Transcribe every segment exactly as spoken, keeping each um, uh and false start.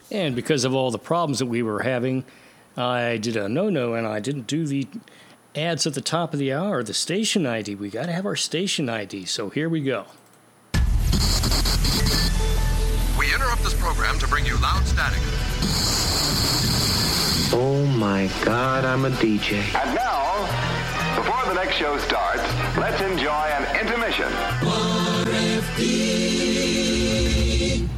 And because of all the problems that we were having, I did a no-no and I didn't do the ads at the top of the hour, the station I D. We got to have our station I D, so here we go. We interrupt this program to bring you loud static. Oh my God, I'm a D J. And now, before the next show starts, let's enjoy an intermission. R F D.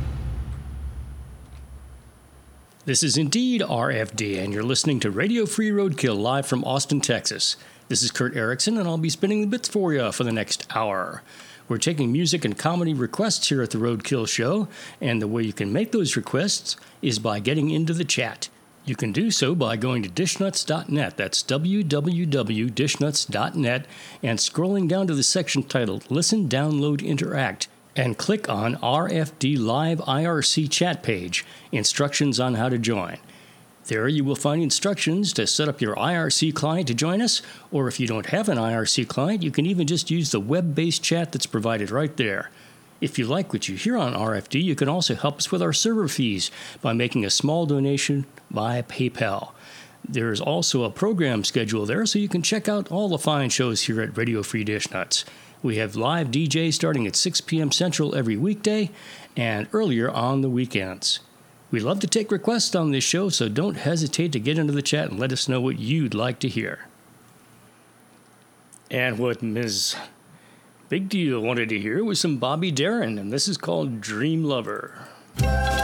This is indeed R F D, and you're listening to Radio Free Roadkill live from Austin, Texas. This is Kurt Erickson, and I'll be spinning the bits for you for the next hour. We're taking music and comedy requests here at the Roadkill Show, and the way you can make those requests is by getting into the chat. You can do so by going to dish nuts dot net, that's w w w dot dish nuts dot net, and scrolling down to the section titled Listen, Download, Interact, and click on R F D Live I R C chat page, instructions on how to join. There you will find instructions to set up your I R C client to join us, or if you don't have an I R C client, you can even just use the web-based chat that's provided right there. If you like what you hear on R F D, you can also help us with our server fees by making a small donation via PayPal. There's also a program schedule there, so you can check out all the fine shows here at Radio Free Dish Nuts. We have live D Js starting at six p.m. Central every weekday and earlier on the weekends. We love to take requests on this show, so don't hesitate to get into the chat and let us know what you'd like to hear. And what Miz Big Deal wanted to hear was some Bobby Darin, and this is called Dream Lover.